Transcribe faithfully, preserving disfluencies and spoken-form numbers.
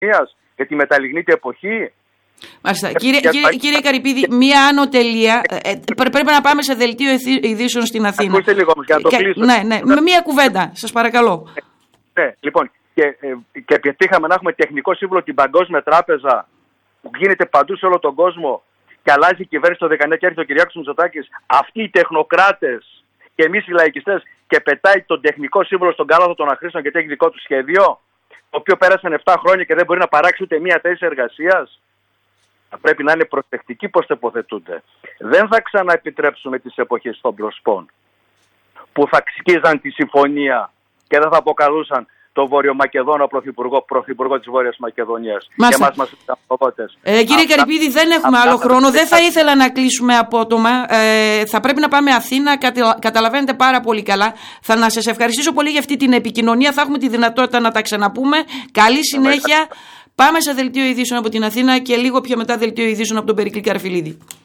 κοινωνίας για τη μεταλλιγνήτη εποχή. Μάλιστα. Κύριε, κύριε, κύριε Καρυπίδη, μία άνω τελεία. Ε, πρέπει να πάμε σε δελτίο ειδήσεων στην Αθήνα. Ακούστε λίγο όμως για να το κλείσω. Ναι, ναι, με μία κουβέντα, σας παρακαλώ. Ναι, λοιπόν, και, και πετύχαμε να έχουμε τεχνικό σύμβουλο την Παγκόσμια Τράπεζα που γίνεται παντού σε όλο τον κόσμο και αλλάζει η κυβέρνηση το δεκαεννιά και έρχεται ο Κυριάκος Μητσοτάκης. Αυτοί οι τεχνοκράτες και εμείς οι λαϊκιστές και πετάει τον τεχνικό σύμβουλο στον κάλαθο των αχρήστων γιατί έχει δικό του σχέδιο, το οποίο πέρασαν επτά χρόνια και δεν μπορεί να παράξει ούτε μία θέση εργασίας. Θα πρέπει να είναι προσεκτικοί πώς τοποθετούνται. Δεν θα ξαναεπιτρέψουμε τις εποχές των Προσπών που θα σκίζαν τη συμφωνία και δεν θα αποκαλούσαν το Βορειομακεδόνο πρωθυπουργό, πρωθυπουργό της Βόρειας Μακεδονίας. Και εμάς μας ε, κύριε αυτά, Καρυπίδη, δεν έχουμε αυτά, άλλο χρόνο. Αυτά, δεν θα ήθελα να κλείσουμε απότομα. Ε, θα πρέπει να πάμε Αθήνα. Κατα, καταλαβαίνετε πάρα πολύ καλά. Θα να σας ευχαριστήσω πολύ για αυτή την επικοινωνία. Θα έχουμε τη δυνατότητα να τα ξαναπούμε. Καλή συνέχεια. Πάμε σε δελτίο ειδήσεων από την Αθήνα και λίγο πιο μετά δελτίο ειδήσεων από τον Περικλή Καρφιλίδη.